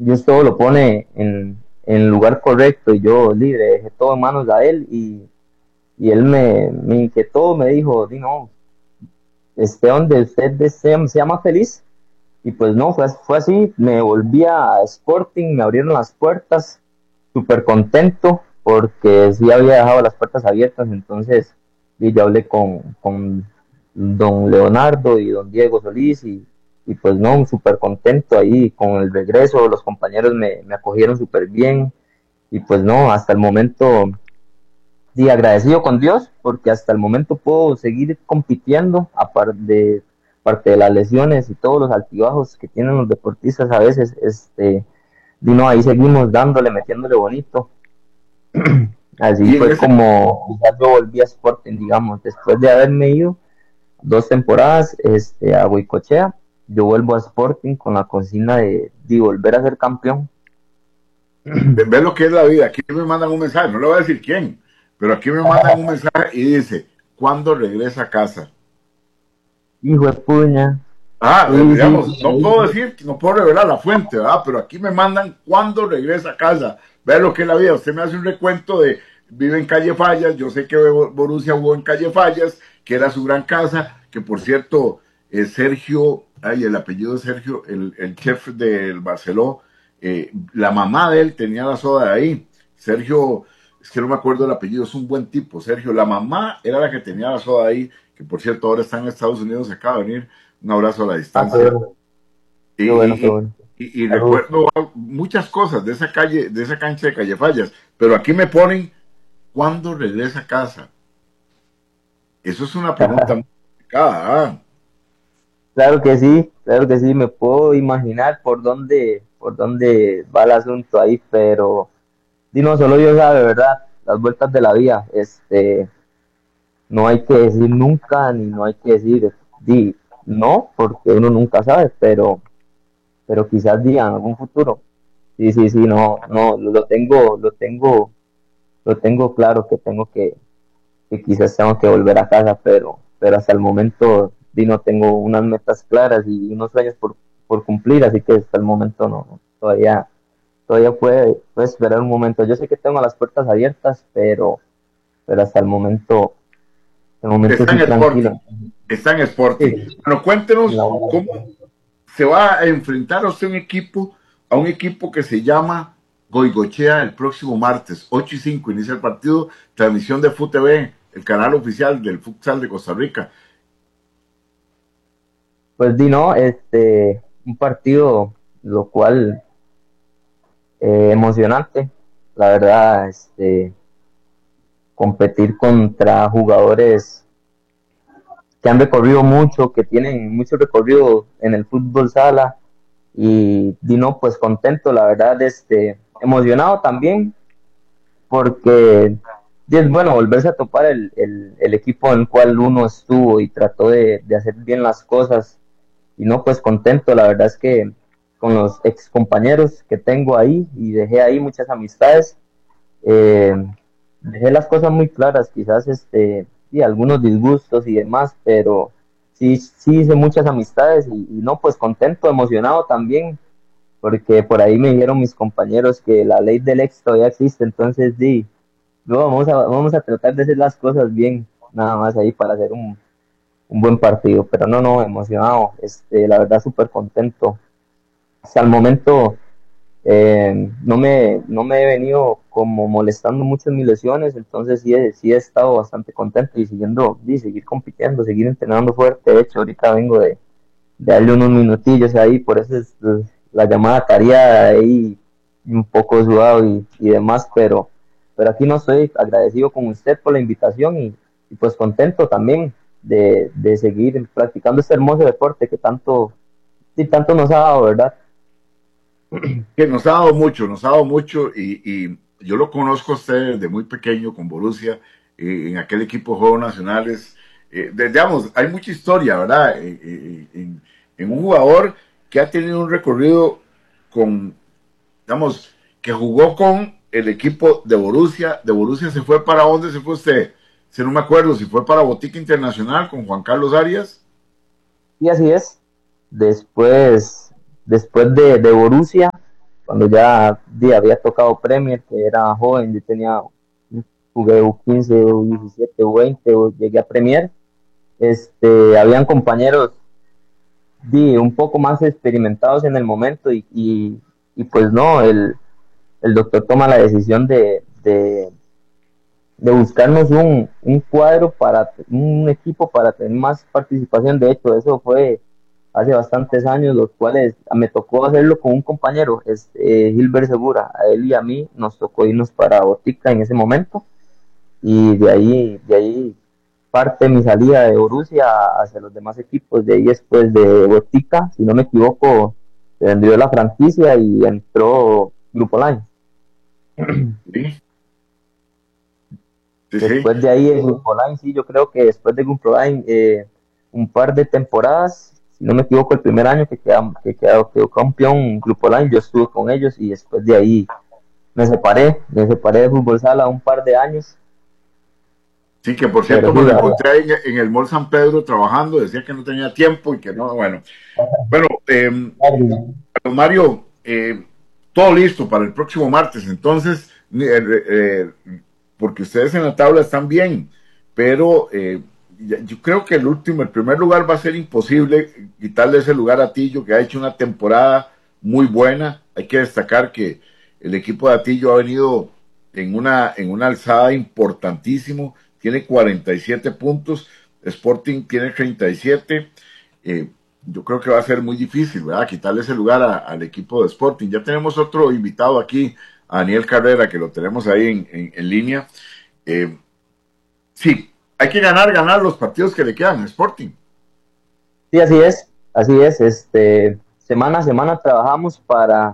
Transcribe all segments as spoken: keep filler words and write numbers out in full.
Dios todo lo pone en, en el lugar correcto y yo libre, dejé todo en manos de él y, y él me, me inquietó, me dijo, di no, esté donde usted desee, sea más feliz. Y pues no, fue, fue así, me volví a Sporting, me abrieron las puertas, súper contento porque sí había dejado las puertas abiertas, entonces y ya hablé con, con don Leonardo y don Diego Solís y, y pues no, súper contento ahí con el regreso, los compañeros me, me acogieron súper bien y pues no, hasta el momento y agradecido con Dios porque hasta el momento puedo seguir compitiendo aparte de parte de las lesiones y todos los altibajos que tienen los deportistas a veces, este, y no, ahí seguimos dándole, metiéndole bonito. Así Y en fue ese, como ya yo volví a Sporting, digamos, después de haberme ido dos temporadas este, a Huicochea, yo vuelvo a Sporting con la consigna de, de volver a ser campeón. ve, ve lo que es la vida. Aquí me mandan un mensaje, no le voy a decir quién, pero aquí me mandan un mensaje y dice, ¿cuándo regresa a casa? Hijo de puña, Ah, sí, sí, digamos, no puedo decir, no puedo revelar la fuente, ¿verdad? Pero aquí me mandan cuándo regresa a casa. Ve lo que es la vida. Usted me hace un recuento de, vive en Calle Fallas, yo sé que Borussia jugó en Calle Fallas, que era su gran casa, que por cierto, eh, Sergio, ay, el apellido de Sergio, el, el chef del Barceló, eh, la mamá de él tenía la soda de ahí. Sergio, es que no me acuerdo el apellido, es un buen tipo, Sergio. La mamá era la que tenía la soda ahí, que por cierto ahora está en Estados Unidos, acaba de venir. Un abrazo a la ah, qué distancia. bueno, Y, qué bueno, qué y, bueno. y, y Saludos. recuerdo muchas cosas de esa calle, de esa cancha de Calle Fallas, pero aquí me ponen, ¿cuándo regresa a casa? Eso es una pregunta muy complicada. ¿Ah? Claro que sí, claro que sí, me puedo imaginar por dónde, por dónde va el asunto ahí, pero di no, solo Dios sabe, ¿verdad? Las vueltas de la vida, este, no hay que decir nunca, ni no hay que decir di no, porque uno nunca sabe, pero, pero quizás diga en algún futuro. Sí, sí, sí, no, no, lo tengo, lo tengo, lo tengo claro que tengo que, que quizás tengo que volver a casa, pero, pero hasta el momento di, no tengo unas metas claras y unos sueños por, por cumplir, así que hasta el momento no, todavía, todavía puede, puede esperar un momento. Yo sé que tengo las puertas abiertas, pero, pero hasta el momento, el momento Está sí en Sporting. tranquilo. Está en Sporting. Sí, Bueno, cuéntenos la cómo se va a enfrentar a usted un equipo, a un equipo que se llama Goigochea el próximo martes, ocho y cinco inicia el partido, transmisión de FUTV, el canal oficial del futsal de Costa Rica. pues di no, este, un partido lo cual eh, emocionante, la verdad, este, competir contra jugadores que han recorrido mucho, que tienen mucho recorrido en el fútbol sala y Dino pues contento, la verdad, este, emocionado también porque es bueno volverse a topar el, el, el equipo en el cual uno estuvo y trató de, de hacer bien las cosas y no pues contento, la verdad es que con los ex compañeros que tengo ahí y dejé ahí muchas amistades, eh, dejé las cosas muy claras, quizás este, sí, algunos disgustos y demás, pero sí, sí hice muchas amistades y, y no, pues contento, emocionado también, porque por ahí me dijeron mis compañeros que la ley del ex todavía existe, entonces sí, no, vamos a, vamos a tratar de hacer las cosas bien, nada más ahí para hacer un, un buen partido, pero no, no, emocionado, este, la verdad súper contento. Hasta el momento eh, no, me, no me he venido como molestando mucho en mis lesiones, entonces sí he, sí he estado bastante contento y siguiendo, y seguir compitiendo, seguir entrenando fuerte. De hecho, ahorita vengo de, de darle unos minutillos ahí, por eso es pues, la llamada tareada ahí un poco sudado y, y demás, pero, pero aquí no estoy agradecido con usted por la invitación y, y pues contento también de, de seguir practicando este hermoso deporte que tanto, sí, tanto nos ha dado, ¿verdad? Que nos ha dado mucho, nos ha dado mucho y, y yo lo conozco a usted desde muy pequeño con Borussia, eh, en aquel equipo de Juegos Nacionales. Eh, de- digamos, hay mucha historia, ¿verdad? Eh, eh, en, en un jugador que ha tenido un recorrido con, digamos, que jugó con el equipo de Borussia. De Borussia se fue para dónde se fue usted. Si no me acuerdo, si fue para Botica Internacional con Juan Carlos Arias. Y así es. Después, después de, de Borussia, cuando ya di, había tocado Premier, que era joven, yo tenía, jugué U quince, U diecisiete, U veinte, o llegué a Premier, este, habían compañeros di, un poco más experimentados en el momento y, y, y pues no, el, el doctor toma la decisión de, de, de buscarnos un, un cuadro para un equipo para tener más participación. De hecho, eso fue hace bastantes años, los cuales me tocó hacerlo con un compañero, este, Gilbert Segura. A él y a mí nos tocó irnos para Botica en ese momento, y de ahí, de ahí parte mi salida de Borussia hacia los demás equipos. De ahí, después de Botica, si no me equivoco, se vendió la franquicia y entró Grupo Line. Sí, sí, sí. Después de ahí, el Grupo Line, sí, yo creo que después de Grupo Line, eh, un par de temporadas, si no me equivoco, el primer año que quedó, que quedó, quedó campeón Grupo Line, yo estuve con ellos, y después de ahí me separé, me separé de Fútbol Sala un par de años. Sí, que por Pero cierto sí, me lo la encontré ahí en, en el Mall San Pedro trabajando, decía que no tenía tiempo y que no, bueno. Bueno, eh, verdad. Mario, eh, todo listo para el próximo martes, entonces, eh, eh, porque ustedes en la tabla están bien, pero eh, yo creo que el último, el primer lugar va a ser imposible quitarle ese lugar a Tillo, que ha hecho una temporada muy buena. Hay que destacar que el equipo de Atillo ha venido en una, en una alzada importantísimo, tiene cuarenta y siete puntos, Sporting tiene treinta y siete, eh, yo creo que va a ser muy difícil, ¿verdad? Quitarle ese lugar a, al equipo de Sporting. Ya tenemos otro invitado aquí, a Daniel Carrera, que lo tenemos ahí en, en, en línea. Eh, sí, hay que ganar, ganar los partidos que le quedan a Sporting. Sí, así es, así es. Este, semana a semana trabajamos para,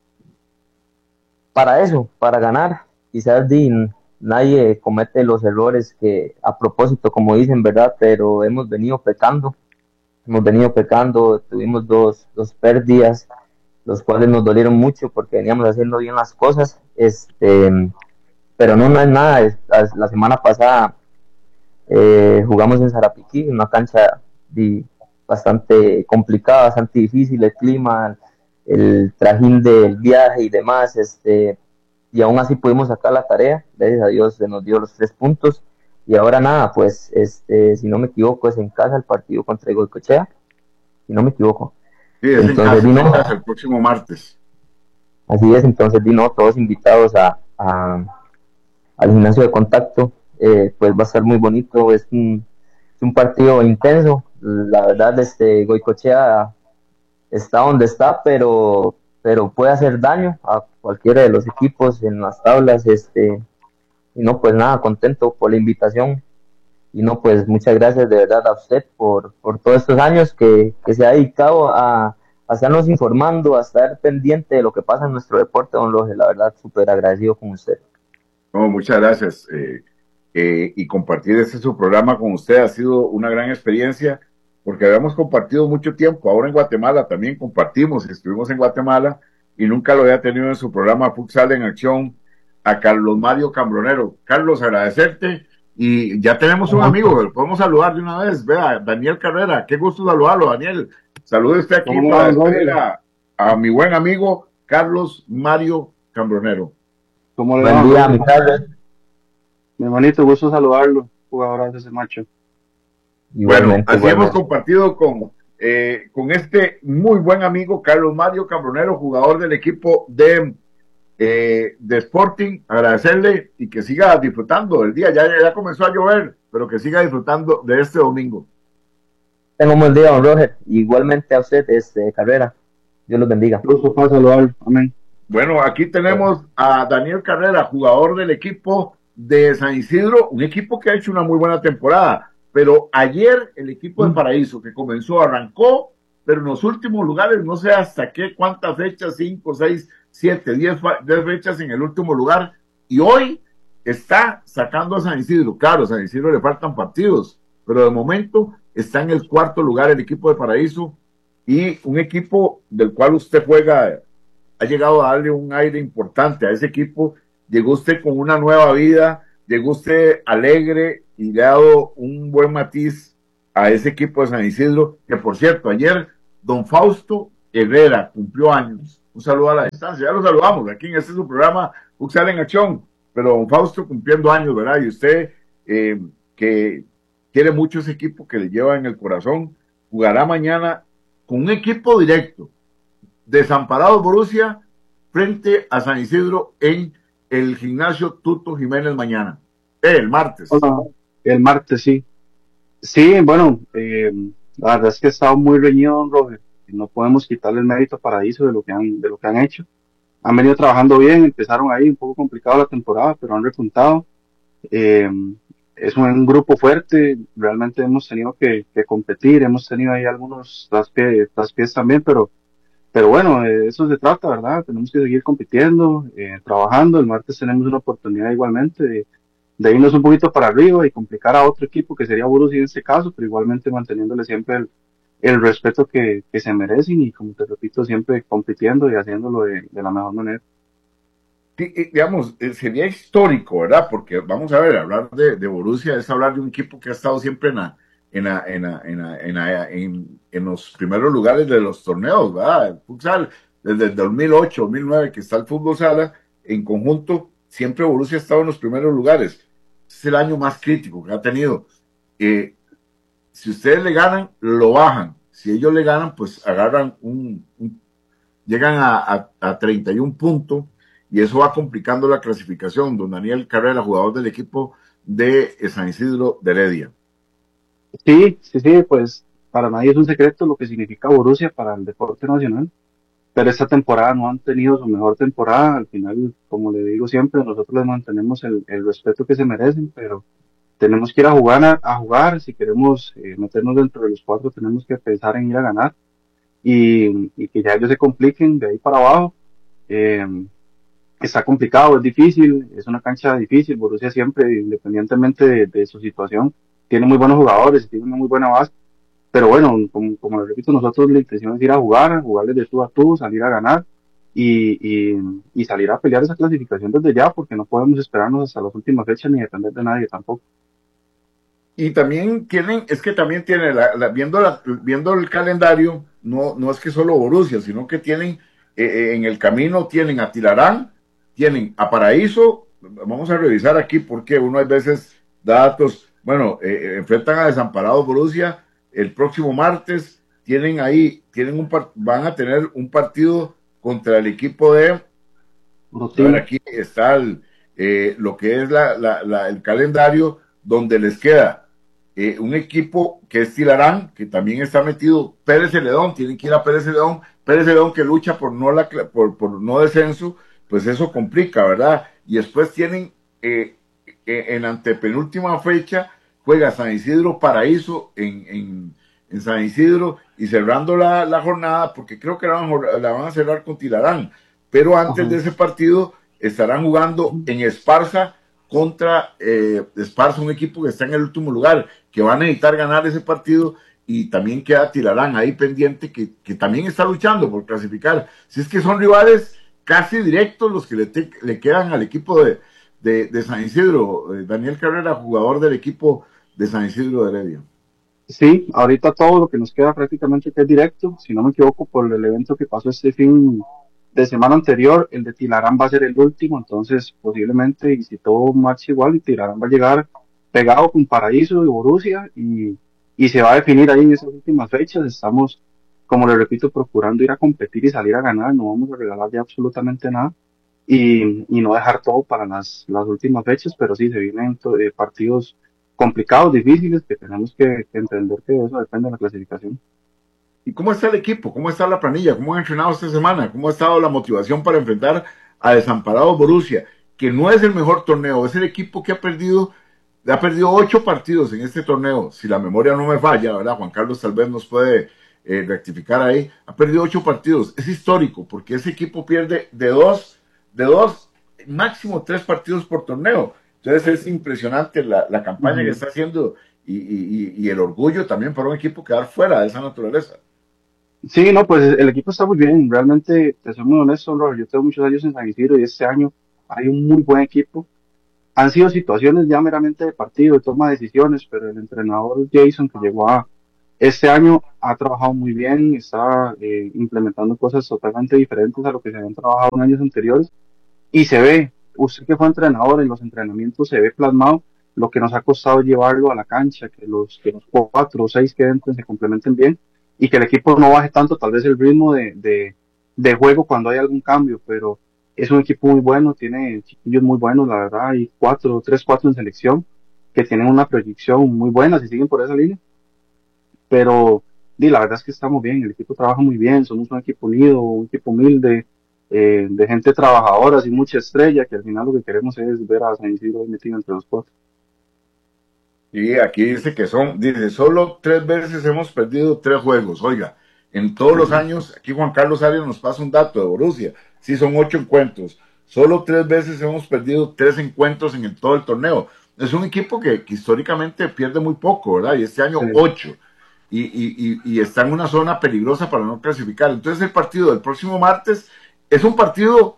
para eso, para ganar. Quizás di, nadie comete los errores que a propósito, como dicen, ¿verdad? Pero hemos venido pecando, hemos venido pecando, tuvimos dos, dos pérdidas, los cuales nos dolieron mucho porque veníamos haciendo bien las cosas. Este, pero no, no es nada. Es, la semana pasada eh, jugamos en Sarapiquí, una cancha di, bastante complicada, bastante difícil, el clima, el trajín del viaje y demás, este, y aún así pudimos sacar la tarea. Gracias a Dios se nos dio los tres puntos, y ahora nada, pues, este, si no me equivoco, es en casa el partido contra Goicoechea, si no me equivoco. Sí, es en Entonces, casa, es vino, en casa el próximo martes. así es, entonces vino todos invitados a, a al gimnasio de contacto. Eh, pues va a ser muy bonito, es un, es un partido intenso. La verdad, este Goicoechea está donde está, pero, pero puede hacer daño a cualquiera de los equipos en las tablas. Este, y no, pues nada, contento por la invitación. Y no, pues muchas gracias de verdad a usted por, por todos estos años que, que se ha dedicado a, a estarnos informando, a estar pendiente de lo que pasa en nuestro deporte, don Roger. La verdad, súper agradecido con usted. No, muchas gracias. Eh, eh, y compartir este su programa con usted ha sido una gran experiencia, porque habíamos compartido mucho tiempo. Ahora en Guatemala también compartimos, estuvimos en Guatemala y nunca lo había tenido en su programa Futsal en Acción a Carlos Mario Cambronero. Carlos, agradecerte, y ya tenemos un amigo, lo podemos saludar de una vez. Vea, Daniel Carrera, qué gusto saludarlo, Daniel. Salude usted aquí para despedir a, a mi buen amigo Carlos Mario Cambronero. ¿Cómo le Buen va? día, mi Carlos. Mi hermanito, gusto saludarlo, jugador de ese macho. Bueno, Igualmente, así igualmente. hemos compartido con, eh, con este muy buen amigo Carlos Mario Cambronero, jugador del equipo de, eh, de Sporting. Agradecerle y que siga disfrutando del día. Ya, ya comenzó a llover, pero que siga disfrutando de este domingo. Tengo un buen día, don Roger. Igualmente a usted, este, Carrera. Dios los bendiga. Gusto para saludarlo, amén. Bueno, aquí tenemos a Daniel Carrera, jugador del equipo de San Isidro, un equipo que ha hecho una muy buena temporada. Pero ayer el equipo de Paraíso, que comenzó, arrancó, pero en los últimos lugares, no sé hasta qué, cuántas fechas, cinco, seis, siete, diez, diez fechas en el último lugar, y hoy está sacando a San Isidro. Claro, a San Isidro le faltan partidos, pero de momento está en el cuarto lugar el equipo de Paraíso, y un equipo del cual usted juega, ha llegado a darle un aire importante a ese equipo. Llegó usted con una nueva vida, llegó usted alegre y le ha dado un buen matiz a ese equipo de San Isidro, que por cierto, ayer don Fausto Herrera cumplió años, un saludo a la distancia. Ya lo saludamos aquí en este su programa Futsal en Acción, pero don Fausto cumpliendo años, ¿verdad? Y usted eh, que quiere mucho ese equipo que le lleva en el corazón, jugará mañana con un equipo directo, Desamparados Borussia frente a San Isidro en el gimnasio Tuto Jiménez mañana, eh, el martes. Hola, el martes, sí. Sí, bueno, eh, la verdad es que ha estado muy reñido, don Roger. Y no podemos quitarle el mérito a Paraíso de lo que han, de lo que han hecho. Han venido trabajando bien, empezaron ahí un poco complicado la temporada, pero han repuntado. Eh, es un grupo fuerte, realmente hemos tenido que, que competir, hemos tenido ahí algunos traspiés, traspiés también, pero, pero bueno, eh, eso se trata, ¿verdad? Tenemos que seguir compitiendo, eh, trabajando. El martes tenemos una oportunidad igualmente de, de irnos un poquito para arriba y complicar a otro equipo que sería Borussia en este caso, pero igualmente manteniéndole siempre el, el respeto que, que se merecen y, como te repito, siempre compitiendo y haciéndolo de, de la mejor manera. Sí, eh, digamos, eh, sería histórico, ¿verdad? Porque vamos a ver, hablar de, de Borussia es hablar de un equipo que ha estado siempre en, la, en, la, en, la, en, la, en, la, en, en los primeros lugares de los torneos, ¿verdad? El futsal, desde el dos mil ocho, dos mil nueve que está el fútbol sala, en conjunto, siempre Borussia ha estado en los primeros lugares. Es el año más crítico que ha tenido. Eh, si ustedes le ganan, lo bajan. Si ellos le ganan, pues agarran un, un llegan a, a, a treinta y un puntos y eso va complicando la clasificación. Don Daniel Carrera, jugador del equipo de San Isidro de Heredia. Sí, sí, sí, pues para nadie es un secreto lo que significa Borussia para el deporte nacional, pero esta temporada no han tenido su mejor temporada. Al final, como le digo siempre, nosotros les mantenemos el, el respeto que se merecen, pero tenemos que ir a jugar, a, a jugar. Si queremos eh, meternos dentro de los cuatro, tenemos que pensar en ir a ganar y, y que ya ellos se compliquen de ahí para abajo. Eh, Está complicado, es difícil, es una cancha difícil. Borussia siempre, independientemente de, de su situación, tiene muy buenos jugadores, tiene una muy buena base. Pero bueno, como, como les repito, nosotros la intención es ir a jugar, a jugarles de tú a tú, salir a ganar y, y, y salir a pelear esa clasificación desde ya, porque no podemos esperarnos hasta las últimas fechas ni depender de nadie tampoco. Y también tienen, es que también tienen, la, la, viendo, la, viendo el calendario, no, no es que solo Borussia, sino que tienen eh, eh, en el camino, tienen a Tilarán, tienen a Paraíso. Vamos a revisar aquí porque uno a veces da datos. Bueno, eh, eh, enfrentan a Desamparados Borussia el próximo martes. Tienen ahí, tienen un van a tener un partido contra el equipo de. A ver, aquí está el, eh, lo que es la, la, la, el calendario donde les queda eh, un equipo que es Tilarán, que también está metido. Pérez Celedón, tienen que ir a Pérez Celedón. Pérez Celedón que lucha por no, la, por, por no descenso, pues eso complica, ¿verdad? Y después tienen eh, eh, en antepenúltima fecha, juega San Isidro Paraíso en, en, en San Isidro y cerrando la, la jornada, porque creo que la van, la van a cerrar con Tilarán, pero antes Ajá. de ese partido estarán jugando en Esparza contra eh, Esparza, un equipo que está en el último lugar, que va a necesitar ganar ese partido, y también queda Tilarán ahí pendiente, que, que también está luchando por clasificar. Si es que son rivales casi directos los que le, te, le quedan al equipo de, de, de San Isidro. Eh, Daniel Carrera, jugador del equipo de San Isidro de Heredia. Sí, ahorita todo lo que nos queda prácticamente que es directo, si no me equivoco, por el evento que pasó este fin de semana anterior, el de Tilarán va a ser el último, entonces posiblemente, y si todo marcha igual, y Tilarán va a llegar pegado con Paraíso y Borussia, y, y se va a definir ahí en esas últimas fechas. Estamos, como le repito, procurando ir a competir y salir a ganar, no vamos a regalar ya absolutamente nada, y, y no dejar todo para las, las últimas fechas, pero sí, se vienen eh, partidos complicados, difíciles, que tenemos que, que entender que eso depende de la clasificación. ¿Y cómo está el equipo? ¿Cómo está la planilla? ¿Cómo han entrenado esta semana? ¿Cómo ha estado la motivación para enfrentar a Desamparados Borussia? Que no es el mejor torneo, es el equipo que ha perdido, ha perdido ocho partidos en este torneo, si la memoria no me falla, ¿verdad? Juan Carlos tal vez nos puede eh, rectificar ahí. Ha perdido ocho partidos, es histórico, porque ese equipo pierde de dos, de dos, máximo tres partidos por torneo. Entonces es impresionante la, la campaña uh-huh. que está haciendo y, y, y el orgullo también para un equipo quedar fuera de esa naturaleza. Sí, no, pues el equipo está muy bien. Realmente, te soy muy honesto, Robert, yo tengo muchos años en San Isidro y este año hay un muy buen equipo. Han sido situaciones ya meramente de partido, de toma de decisiones, pero el entrenador Jason, que llegó a, Este año ha trabajado muy bien, está eh, implementando cosas totalmente diferentes a lo que se habían trabajado en años anteriores y se ve, usted que fue entrenador, en los entrenamientos se ve plasmado lo que nos ha costado llevarlo a la cancha, que los, que los cuatro o seis que entren se complementen bien y que el equipo no baje tanto tal vez el ritmo de, de, de juego cuando hay algún cambio, pero es un equipo muy bueno, tiene chiquillos muy buenos, la verdad, hay cuatro, tres, cuatro en selección que tienen una proyección muy buena si siguen por esa línea, pero di, la verdad es que estamos bien, el equipo trabaja muy bien, somos un equipo unido, un equipo humilde, eh, de gente trabajadora, sin mucha estrella, que al final lo que queremos es ver a San Isidro ahí metido entre los cuatro. Y aquí dice que son, dice, solo tres veces hemos perdido tres juegos. Oiga, en todos los Ujú. años, aquí Juan Carlos Arias nos pasa un dato de Borussia. Sí, son ocho encuentros. Solo tres veces hemos perdido tres encuentros en el, todo el torneo. Es un equipo que, que históricamente pierde muy poco, ¿verdad? Y este año Sí, ocho. Y, y, y, y está en una zona peligrosa para no clasificar. Entonces el partido del próximo martes es un partido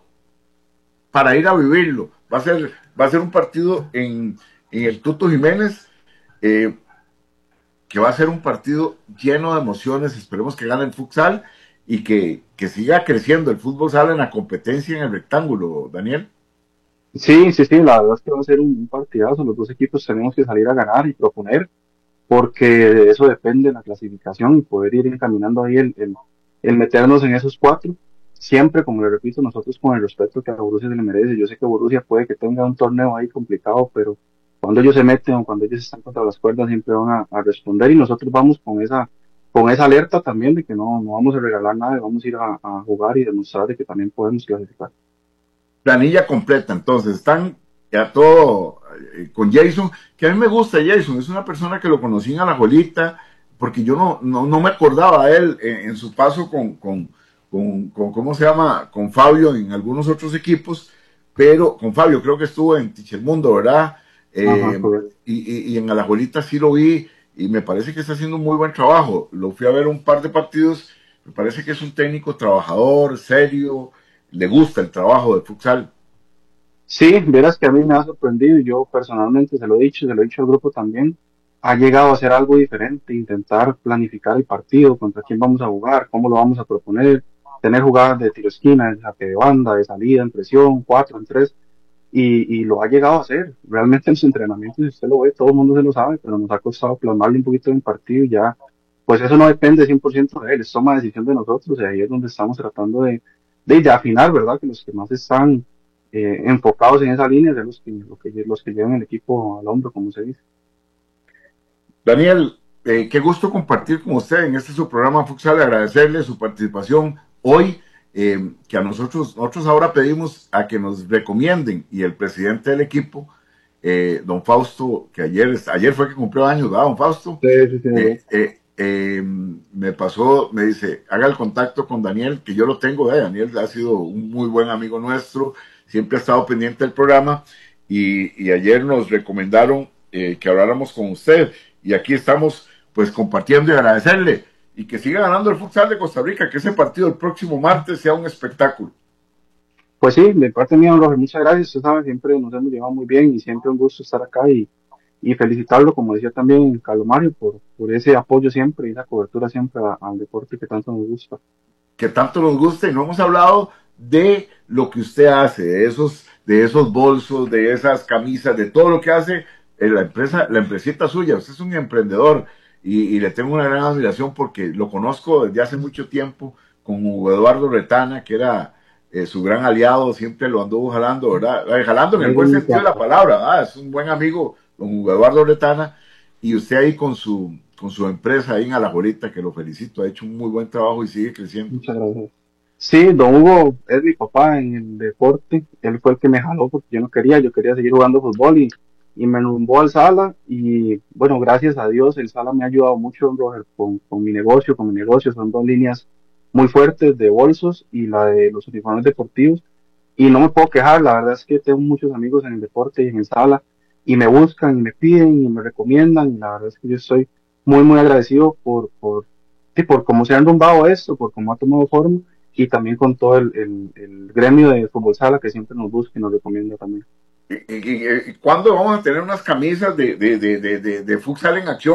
para ir a vivirlo. Va a ser, va a ser un partido en, en el Tuto Jiménez, eh, que va a ser un partido lleno de emociones. Esperemos que gane el futsal y que, que siga creciendo el fútbol sala en la competencia en el rectángulo, Daniel. sí, sí, sí, la verdad es que va a ser un, un partidazo, los dos equipos tenemos que salir a ganar y proponer, porque de eso depende la clasificación y poder ir encaminando ahí el, el, el meternos en esos cuatro. Siempre, como le repito, nosotros con el respeto que a Borussia se le merece. Yo sé que Borussia puede que tenga un torneo ahí complicado, pero cuando ellos se meten o cuando ellos están contra las cuerdas siempre van a, a responder y nosotros vamos con esa, con esa alerta también de que no, no vamos a regalar nada, vamos a ir a, a jugar y demostrar de que también podemos clasificar. Planilla completa, entonces están ya todo eh, con Jason, que a mí me gusta Jason, es una persona que lo conocí en Alajuelita, porque yo no, no, no me acordaba de él en, en su paso con, con, con, con, ¿cómo se llama? Con Fabio en algunos otros equipos, pero con Fabio creo que estuvo en Tichermundo, ¿verdad? Ajá, Eh, correcto. y, y, y en Alajuelita sí lo vi y me parece que está haciendo un muy buen trabajo. Lo fui a ver un par de partidos, me parece que es un técnico trabajador, serio, le gusta el trabajo de futsal. Sí, verás que a mí me ha sorprendido y yo personalmente se lo he dicho, se lo he dicho al grupo también. Ha llegado a hacer algo diferente, intentar planificar el partido, contra quién vamos a jugar, cómo lo vamos a proponer, tener jugadas de tiro esquina, de saque de banda, de salida en presión, cuatro en tres, y, y lo ha llegado a hacer. Realmente en sus entrenamientos, si usted lo ve, todo el mundo se lo sabe, pero nos ha costado plasmarle un poquito en el partido y ya, pues eso no depende cien por ciento de él, es toma de decisión de nosotros y ahí es donde estamos tratando de, de, de afinar, ¿verdad? Que los que más están eh, enfocados en esa línea de los que, los que, los que llevan el equipo al hombro, como se dice. Daniel, eh, qué gusto compartir con usted en este su programa Futsal, agradecerle su participación hoy, eh, que a nosotros, nosotros ahora pedimos a que nos recomienden, y el presidente del equipo, eh, don Fausto, que ayer, ayer fue que cumplió años, ¿verdad, don Fausto? Sí, sí, sí, Eh, eh, eh, me pasó, me dice, haga el contacto con Daniel, que yo lo tengo, eh, Daniel ha sido un muy buen amigo nuestro, siempre ha estado pendiente del programa, y, y ayer nos recomendaron eh, que habláramos con usted, y aquí estamos pues compartiendo y agradecerle, y que siga ganando el futsal de Costa Rica, que ese partido el próximo martes sea un espectáculo. pues sí, de parte mía, don Roger, muchas gracias. Usted sabe, siempre nos hemos llevado muy bien y siempre un gusto estar acá y, y felicitarlo, como decía también Carlos Mario, por, por ese apoyo siempre y esa cobertura siempre a- al deporte que tanto nos gusta. Que tanto nos guste, y no hemos hablado de lo que usted hace, de esos, de esos bolsos, de esas camisas, de todo lo que hace en la empresa, la empresita suya. Usted es un emprendedor y, y le tengo una gran admiración porque lo conozco desde hace mucho tiempo con Hugo Eduardo Retana, que era eh, su gran aliado, siempre lo anduvo jalando, ¿verdad? Eh, Jalando en el buen sentido de la palabra, ¿verdad? Es un buen amigo, don Hugo Eduardo Retana, y usted ahí con su, con su empresa ahí en Alajuelita, que lo felicito, ha hecho un muy buen trabajo y sigue creciendo. Muchas gracias. Sí, don Hugo es mi papá en el deporte. Él fue el que me jaló porque yo no quería, yo quería seguir jugando fútbol y, y me rumbó al Sala. Y bueno, gracias a Dios, el Sala me ha ayudado mucho, don Roger, con, con mi negocio, con mi negocio. Son dos líneas muy fuertes de bolsos y la de los uniformes deportivos. Y no me puedo quejar, la verdad es que tengo muchos amigos en el deporte y en el Sala y me buscan y me piden y me recomiendan. Y la verdad es que yo estoy muy, muy agradecido por, por, sí, por cómo se ha enrumbado esto, por cómo ha tomado forma y también con todo el, el, el gremio de fútbol sala que siempre nos busca y nos recomienda también. ¿Y, y, y cuándo vamos a tener unas camisas de, de, de, de, de, de futsal en acción?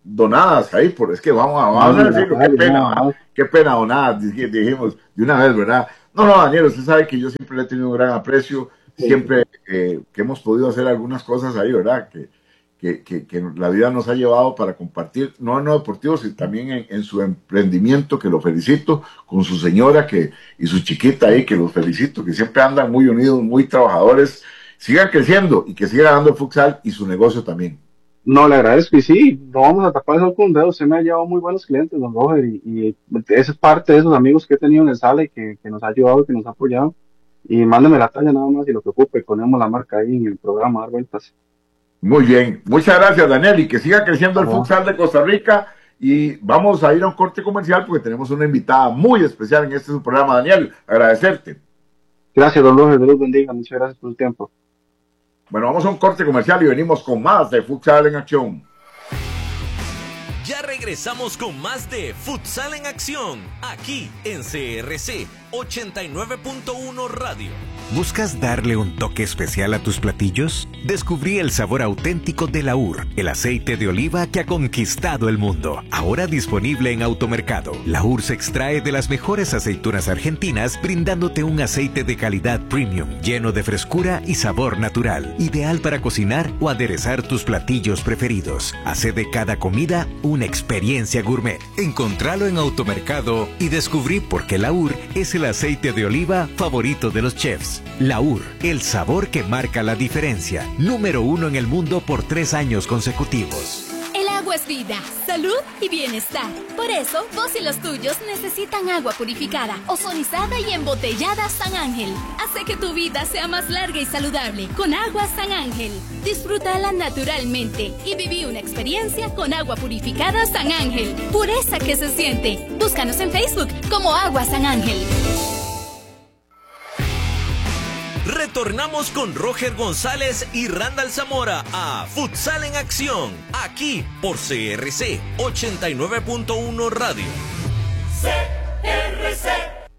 donadas ahí, por es que vamos a, vamos a decirlo, qué pena, ¿verdad? Qué pena donadas, dijimos de una vez, ¿verdad? No, no, Daniel, usted sabe que yo siempre le he tenido un gran aprecio, siempre eh, que hemos podido hacer algunas cosas ahí, ¿verdad? Que, que, que, que la vida nos ha llevado para compartir, no en lo deportivo, sino también en, en su emprendimiento, que lo felicito, con su señora que y su chiquita ahí, que los felicito, que siempre andan muy unidos, muy trabajadores, sigan creciendo y que siga dando el futsal y su negocio también. No, le agradezco y sí, no vamos a tapar eso con un dedo. Usted me ha llevado muy buenos clientes, don Roger, y, y esa es parte de esos amigos que he tenido en el Sale, que, que nos ha ayudado, que nos ha apoyado. Y mándeme la talla nada más y lo que ocupe, ponemos la marca ahí en el programa, dar vueltas. Muy bien, muchas gracias, Daniel, y que siga creciendo el futsal de Costa Rica. Y vamos a ir a un corte comercial porque tenemos una invitada muy especial en este programa. Daniel, agradecerte. Gracias, don Roger, Dios los bendiga, muchas gracias por su tiempo. Bueno, vamos a un corte comercial y venimos con más de Futsal en Acción. Ya regresamos con más de Futsal en Acción, aquí en C R C ochenta y nueve punto uno Radio. ¿Buscas darle un toque especial a tus platillos? Descubrí el sabor auténtico de Laur, el aceite de oliva que ha conquistado el mundo. Ahora disponible en Automercado. Laur se extrae de las mejores aceitunas argentinas, brindándote un aceite de calidad premium, lleno de frescura y sabor natural, ideal para cocinar o aderezar tus platillos preferidos. Hace de cada comida una experiencia gourmet. Encontralo en Automercado y descubrí por qué Laur es el aceite de oliva favorito de los chefs. Laur, el sabor que marca la diferencia. Número uno en el mundo por tres años consecutivos. El agua es vida, salud y bienestar. Por eso, vos y los tuyos necesitan agua purificada, ozonizada y embotellada San Ángel. Hace que tu vida sea más larga y saludable con agua San Ángel. Disfrútala naturalmente y viví una experiencia con agua purificada San Ángel. Pureza que se siente. Búscanos en Facebook como Agua San Ángel. Retornamos con Roger González y Randall Zamora a Futsal en Acción, aquí por C R C ochenta y nueve punto uno Radio. C R C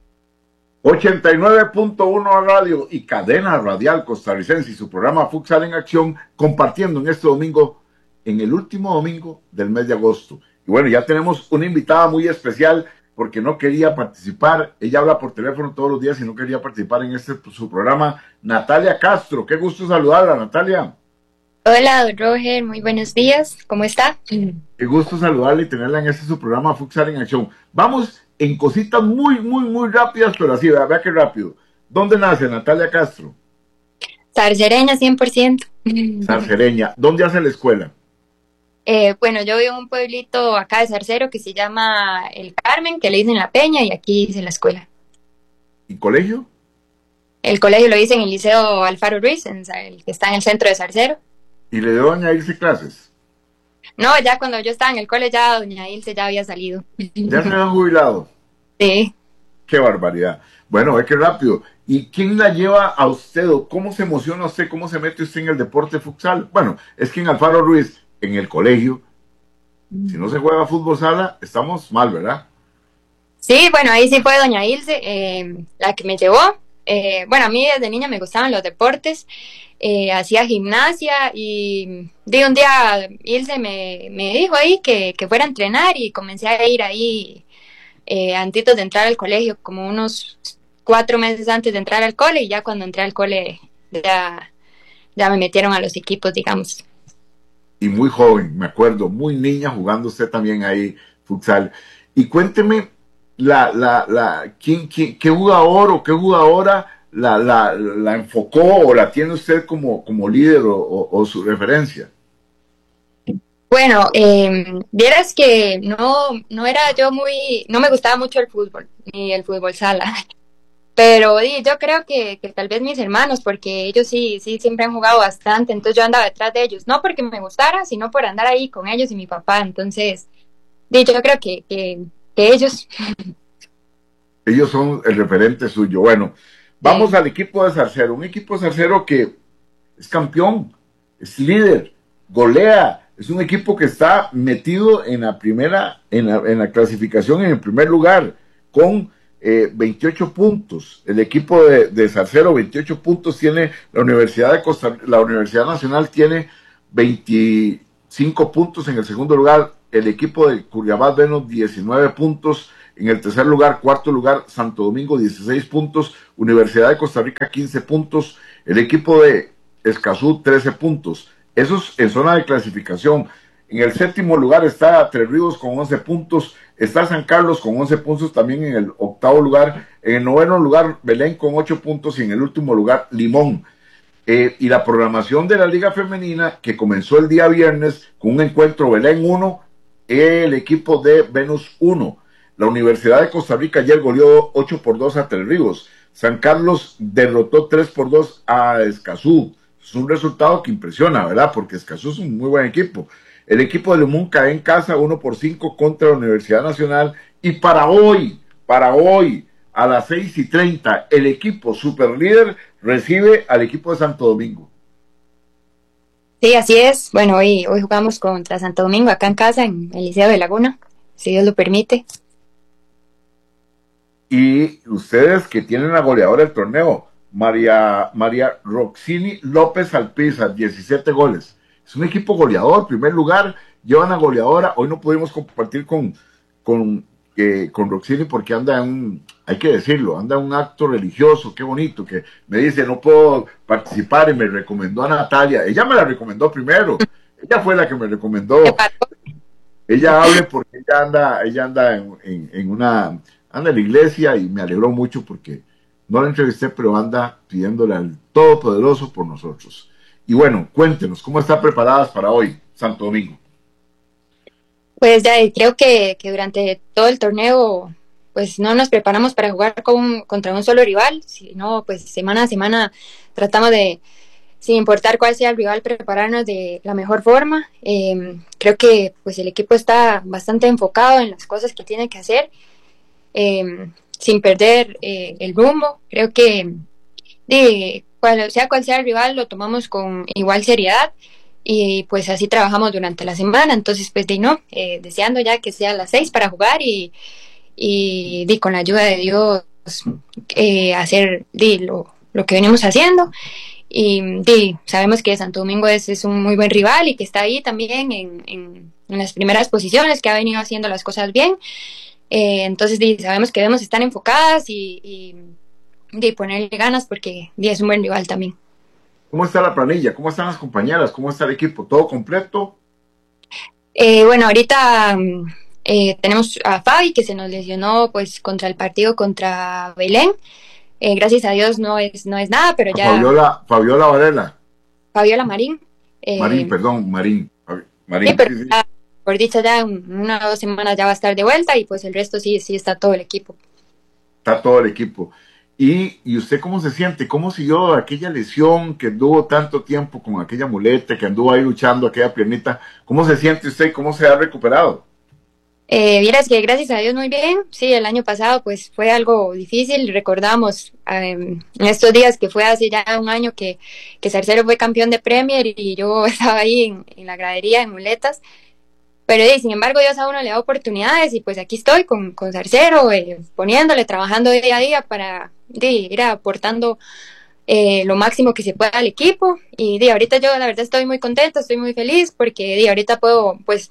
ochenta y nueve punto uno Radio y Cadena Radial Costarricense y su programa Futsal en Acción, compartiendo en este domingo, en el último domingo del mes de agosto. Y bueno, ya tenemos una invitada muy especial, porque no quería participar, ella habla por teléfono todos los días y no quería participar en este su programa, Natalia Castro. Qué gusto saludarla, Natalia. Hola, don Roger, muy buenos días, ¿cómo está? Qué gusto saludarla y tenerla en este su programa Futsal en Acción. Vamos en cositas muy, muy, muy rápidas, pero así, vea, vea qué rápido. ¿Dónde nace Natalia Castro? Zarcereña, cien por ciento. Zarcereña. ¿Dónde hace la escuela? Eh, bueno, yo vivo en un pueblito acá de Zarcero que se llama El Carmen, que le dicen La Peña, y aquí hice la escuela. ¿Y colegio? El colegio lo hice en el Liceo Alfaro Ruiz, en, el que está en el centro de Zarcero. ¿Y le dio doña Ilse clases? No, ya cuando yo estaba en el cole, ya doña Ilse ya había salido. ¿Ya se habían jubilado? Sí. ¡Qué barbaridad! Bueno, ve qué rápido. ¿Y quién la lleva a usted o cómo se emociona usted, cómo se mete usted en el deporte futsal? Bueno, es que en Alfaro Ruiz, en el colegio, si no se juega fútbol sala, estamos mal, ¿verdad? Sí, bueno, ahí sí fue doña Ilse, eh, la que me llevó. Eh, bueno, a mí desde niña me gustaban los deportes, eh, hacía gimnasia y de un día Ilse me, me dijo ahí que, que fuera a entrenar y comencé a ir ahí eh, antes de entrar al colegio, como unos cuatro meses antes de entrar al cole, y ya cuando entré al cole ya, ya me metieron a los equipos, digamos. Y muy joven, me acuerdo, muy niña, jugando usted también ahí futsal. Y cuénteme, la, la, la, ¿quién, quién, ¿qué jugador o qué jugadora la, la, la enfocó o la tiene usted como, como líder o, o, o su referencia? Bueno, eh, vieras que no, no era yo muy, no me gustaba mucho el fútbol, ni el fútbol sala. Pero sí, yo creo que, que tal vez mis hermanos, porque ellos sí, sí siempre han jugado bastante, entonces yo andaba detrás de ellos, no porque me gustara, sino por andar ahí con ellos y mi papá, entonces sí, yo creo que, que, que ellos. Ellos son el referente suyo. Bueno, vamos sí. al equipo de Zarcero, un equipo de Zarcero que es campeón, es líder, golea, es un equipo que está metido en la primera, en la, en la clasificación en el primer lugar, con Eh, veintiocho puntos. El equipo de, de Zarcero, veintiocho puntos tiene la Universidad de Costa, la Universidad Nacional tiene veinticinco puntos en el segundo lugar, el equipo de Curriabat Venus diecinueve puntos. En el tercer lugar, cuarto lugar, Santo Domingo dieciséis puntos. Universidad de Costa Rica quince puntos. El equipo de Escazú trece puntos. Eso es en zona de clasificación. En el séptimo lugar está Tres Ríos con once puntos. Está San Carlos con once puntos también en el octavo lugar. En el noveno lugar, Belén con ocho puntos. Y en el último lugar, Limón. Eh, y la programación de la Liga Femenina, que comenzó el día viernes con un encuentro Belén uno, el equipo de Venus uno. La Universidad de Costa Rica ayer goleó ocho por dos a Tres Ríos. San Carlos derrotó tres por dos a Escazú. Es un resultado que impresiona, ¿verdad? Porque Escazú es un muy buen equipo. El equipo de Limón cae en casa uno por cinco contra la Universidad Nacional. Y para hoy, para hoy, a las seis y treinta, el equipo superlíder recibe al equipo de Santo Domingo. Sí, así es. Bueno, hoy, hoy jugamos contra Santo Domingo acá en casa, en el Liceo de Laguna, si Dios lo permite. Y ustedes que tienen la goleadora del torneo, María, María Roxini López Alpiza, diecisiete goles. Es un equipo goleador, primer lugar, llevan a goleadora. Hoy no pudimos compartir con, con, eh, con Roxini porque anda en un, hay que decirlo, anda en un acto religioso, qué bonito, que me dice no puedo participar y me recomendó a Natalia. Ella me la recomendó primero, ella fue la que me recomendó. Ella hable porque ella anda, ella anda en, en, en una, anda en la iglesia y me alegró mucho porque no la entrevisté, pero anda pidiéndole al Todopoderoso por nosotros. Y bueno, cuéntenos, ¿cómo están preparadas para hoy, Santo Domingo? Pues ya creo que, que durante todo el torneo, pues no nos preparamos para jugar con, contra un solo rival, sino pues semana a semana tratamos de, sin importar cuál sea el rival, prepararnos de la mejor forma. Eh, creo que pues el equipo está bastante enfocado en las cosas que tiene que hacer, eh, sin perder eh, el rumbo. Creo que de, cual, sea cual sea el rival, lo tomamos con igual seriedad y pues así trabajamos durante la semana. Entonces pues de no, eh, deseando ya que sea a las seis para jugar y, y de, con la ayuda de Dios eh, hacer de, lo, lo que venimos haciendo. Y de, sabemos que Santo Domingo es, es un muy buen rival y que está ahí también en, en, en las primeras posiciones, que ha venido haciendo las cosas bien. Eh, entonces de, sabemos que debemos estar enfocadas y, y de ponerle ganas porque de, es un buen rival también. ¿Cómo está la planilla? ¿Cómo están las compañeras? ¿Cómo está el equipo? ¿Todo completo? Eh, bueno, ahorita eh, tenemos a Fabi, que se nos lesionó pues contra el partido contra Belén. Eh, gracias a Dios no es, no es nada, pero ya... Fabiola, Fabiola Varela. Fabiola Marín. Eh, Marín, perdón, Marín. Marín sí, pero sí, sí. Ya, por dicha ya en una o dos semanas ya va a estar de vuelta y pues el resto sí, sí está todo el equipo. Está todo el equipo. ¿Y, y usted cómo se siente? ¿Cómo siguió aquella lesión que anduvo tanto tiempo con aquella muleta, que anduvo ahí luchando, aquella piernita? ¿Cómo se siente usted? ¿Cómo se ha recuperado? Eh, vieras que gracias a Dios muy bien. Sí, el año pasado pues fue algo difícil. Recordamos eh, en estos días que fue hace ya un año que, que Zarcero fue campeón de Premier y yo estaba ahí en, en la gradería en muletas. Pero eh, sin embargo Dios a uno le da oportunidades y pues aquí estoy con, con Zarcero, eh, poniéndole, trabajando día a día para de, ir aportando eh, lo máximo que se pueda al equipo. Y de, ahorita yo la verdad estoy muy contenta, estoy muy feliz porque de, ahorita puedo pues...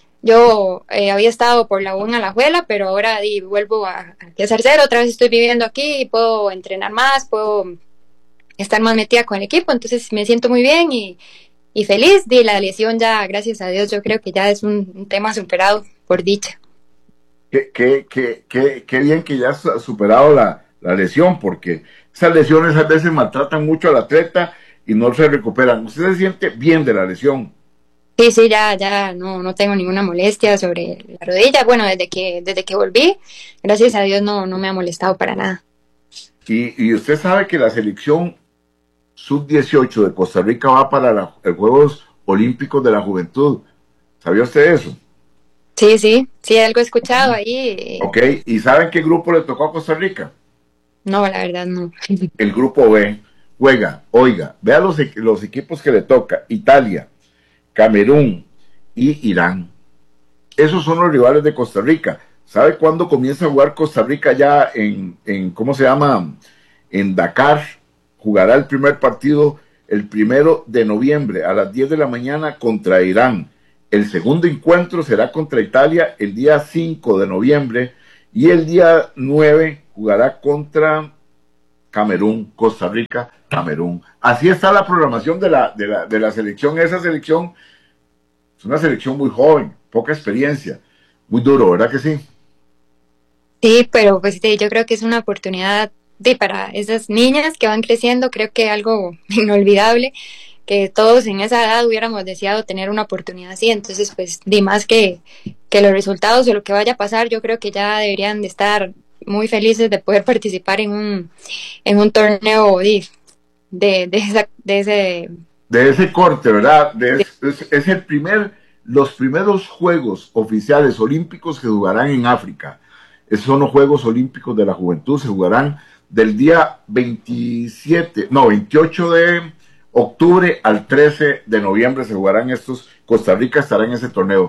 Yo eh, había estado por la U en Alajuela, pero ahora di, vuelvo a, a Zarcero, otra vez estoy viviendo aquí y puedo entrenar más, puedo estar más metida con el equipo, entonces me siento muy bien y, y feliz. De la lesión ya, gracias a Dios, yo creo que ya es un, un tema superado, por dicha. Qué, qué, qué, qué, qué bien que ya has superado la, la lesión, porque esas lesiones a veces maltratan mucho al atleta y no se recuperan. ¿Usted se siente bien de la lesión? Sí, sí, ya, ya no, no tengo ninguna molestia sobre la rodilla. Bueno, desde que, desde que volví, gracias a Dios no, no me ha molestado para nada. Y, y usted sabe que la selección sub dieciocho de Costa Rica va para los Juegos Olímpicos de la Juventud. ¿Sabía usted eso? Sí, sí, sí, algo he escuchado ahí. Ok, ¿y saben qué grupo le tocó a Costa Rica? No, la verdad no. El grupo B. Juega, oiga, vea los, los equipos que le toca: Italia, Camerún y Irán. Esos son los rivales de Costa Rica. ¿Sabe cuándo comienza a jugar Costa Rica ya en, en ¿cómo se llama? En Dakar? Jugará el primer partido el primero de noviembre a las diez de la mañana contra Irán. El segundo encuentro será contra Italia el día cinco de noviembre y el día nueve jugará contra Camerún, Costa Rica, Camerún. Así está la programación de la, de la, de la selección. Esa selección es una selección muy joven, poca experiencia, muy duro, ¿verdad que sí? Sí, pero pues sí, yo creo que es una oportunidad de, para esas niñas que van creciendo, creo que algo inolvidable, que todos en esa edad hubiéramos deseado tener una oportunidad así. Entonces pues di más que, que los resultados o lo que vaya a pasar, yo creo que ya deberían de estar muy felices de poder participar en un, en un torneo de, de, de, esa, de ese... De ese corte, ¿verdad? De, es, es el primer, los primeros Juegos Oficiales Olímpicos que jugarán en África. Esos son los Juegos Olímpicos de la Juventud, se jugarán del día veintisiete, no, veintiocho de octubre al trece de noviembre se jugarán estos. Costa Rica estará en ese torneo.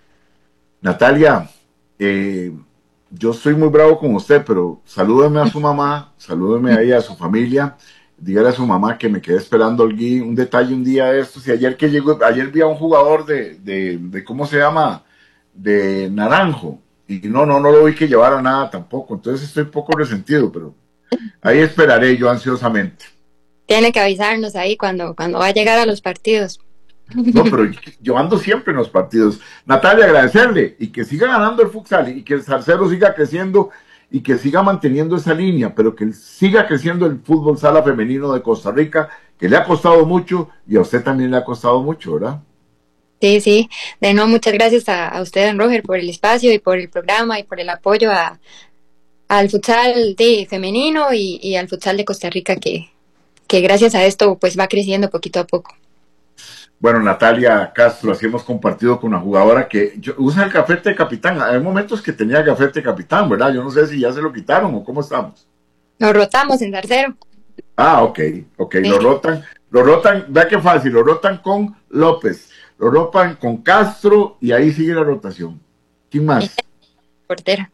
Natalia, eh, yo estoy muy bravo con usted, pero salúdeme a su mamá, salúdeme ahí a su familia, dígale a su mamá que me quedé esperando el, un detalle un día de estos. Y ayer que llegó, ayer vi a un jugador de, de, de ¿cómo se llama? De Naranjo. Y no, no, no lo vi que llevara nada tampoco. Entonces estoy un poco resentido, pero ahí esperaré yo ansiosamente. Tiene que avisarnos ahí cuando, cuando va a llegar a los partidos. No, pero yo ando siempre en los partidos. Natalia, agradecerle y que siga ganando el futsal y que el Zarcero siga creciendo y que siga manteniendo esa línea, pero que siga creciendo el fútbol sala femenino de Costa Rica, que le ha costado mucho y a usted también le ha costado mucho, ¿verdad? Sí, sí. De nuevo, muchas gracias a, a usted, don Roger, por el espacio y por el programa y por el apoyo a, al futsal de femenino y, y al futsal de Costa Rica, que, que gracias a esto pues va creciendo poquito a poco. Bueno, Natalia Castro, así hemos compartido con una jugadora que yo, usa el gafete de capitán. Hay momentos que tenía gafete de capitán, ¿verdad? Yo no sé si ya se lo quitaron o cómo estamos. Lo rotamos en Zarcero. Ah, ok, ok, sí. Lo rotan, lo rotan, vea qué fácil, lo rotan con López, lo rotan con Castro y ahí sigue la rotación. ¿Quién más? Portera.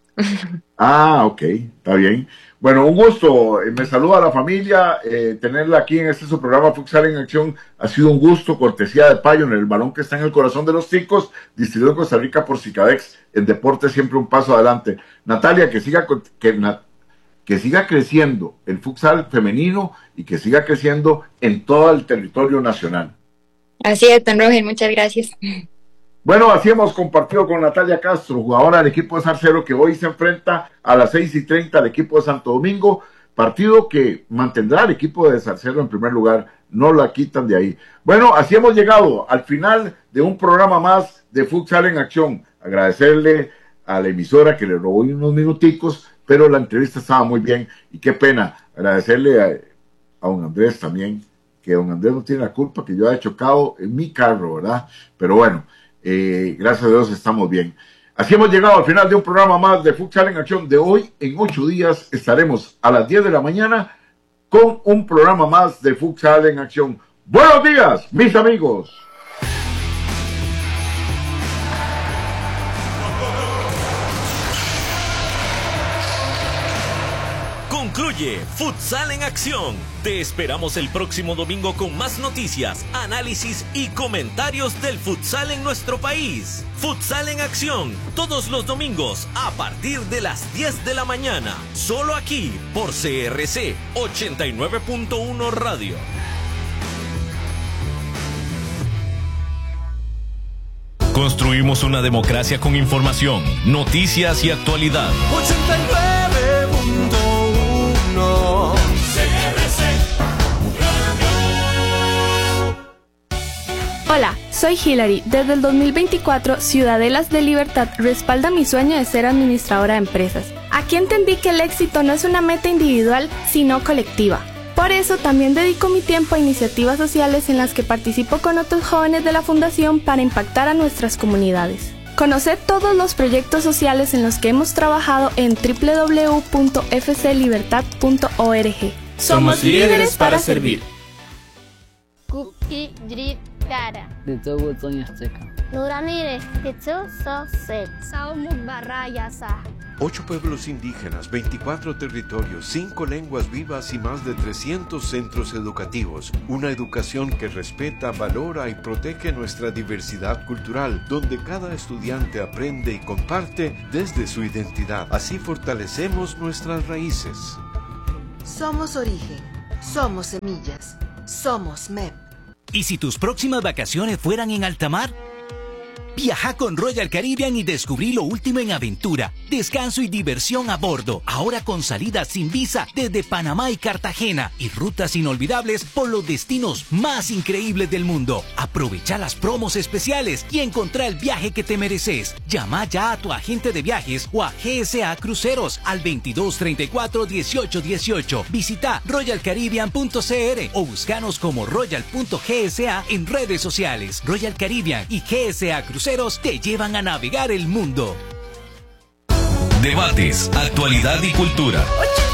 Ah, ok, está bien. Bueno, un gusto, me saluda la familia, eh, tenerla aquí en este su programa Futsal en Acción ha sido un gusto, cortesía de Payon, el balón que está en el corazón de los ticos, distribuido en Costa Rica por Cicadex, en deporte siempre un paso adelante. Natalia, que siga, que, que siga creciendo el futsal femenino y que siga creciendo en todo el territorio nacional. Así es, don Roger, muchas gracias. Bueno, así hemos compartido con Natalia Castro, jugadora del equipo de Zarcero, que hoy se enfrenta a las seis y treinta al equipo de Santo Domingo, partido que mantendrá al equipo de Zarcero en primer lugar, no la quitan de ahí. Bueno, así hemos llegado al final de un programa más de Futsal en Acción. Agradecerle a la emisora que le robó unos minuticos, pero la entrevista estaba muy bien y qué pena. Agradecerle a, a don Andrés también, que don Andrés no tiene la culpa que yo haya chocado en mi carro, ¿verdad? Pero bueno, Eh, gracias a Dios estamos bien. Así hemos llegado al final de un programa más de Futsal en Acción. De hoy en ocho días estaremos a las diez de la mañana con un programa más de Futsal en Acción. Buenos días, mis amigos. Concluye Futsal en Acción. Te esperamos el próximo domingo con más noticias, análisis y comentarios del futsal en nuestro país. Futsal en Acción, todos los domingos a partir de las diez de la mañana. Solo aquí por C R C ochenta y nueve punto uno Radio. Construimos una democracia con información, noticias y actualidad. ochenta y nueve punto uno C R C Radio. Hola, soy Hilary. Desde el dos mil veinticuatro, Ciudadelas de Libertad respalda mi sueño de ser administradora de empresas. Aquí entendí que el éxito no es una meta individual, sino colectiva. Por eso también dedico mi tiempo a iniciativas sociales en las que participo con otros jóvenes de la Fundación para impactar a nuestras comunidades. Conoced todos los proyectos sociales en los que hemos trabajado en doble u doble u doble u punto f c libertad punto org. Somos líderes para servir. Kuki Jrit Kara. Dito Sonia Azteca. Nuramire, Kitsu So Se. Saumuk Barayasa. Ocho pueblos indígenas, veinticuatro territorios, cinco lenguas vivas y más de trescientos centros educativos. Una educación que respeta, valora y protege nuestra diversidad cultural, donde cada estudiante aprende y comparte desde su identidad. Así fortalecemos nuestras raíces. Somos origen, somos semillas, somos M E P. ¿Y si tus próximas vacaciones fueran en alta mar? Viaja con Royal Caribbean y descubrí lo último en aventura, descanso y diversión a bordo. Ahora con salidas sin visa desde Panamá y Cartagena y rutas inolvidables por los destinos más increíbles del mundo. Aprovecha las promos especiales y encontrá el viaje que te mereces. Llama ya a tu agente de viajes o a G S A Cruceros al veintidós treinta y cuatro dieciocho dieciocho. Visita royal caribbean punto c r o búscanos como royal punto g s a en redes sociales. Royal Caribbean y G S A Cruceros te llevan a navegar el mundo. Debates, actualidad y cultura.